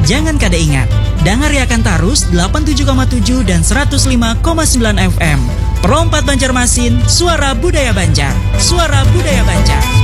Jangan kada ingat, dengar akan Tarus 87,7 dan 105,9 FM. Perompat Banjarmasin, suara budaya Banjar. Suara budaya Banjar.